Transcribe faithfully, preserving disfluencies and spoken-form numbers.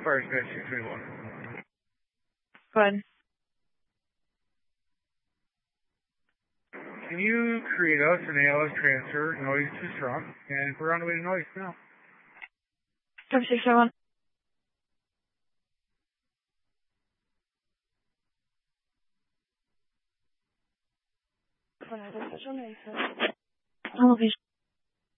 Fire Sky six three one. Go ahead. Can you create us an A L S transfer? Noise too strong. And we're on the way to noise now. Cover six seven one. On location.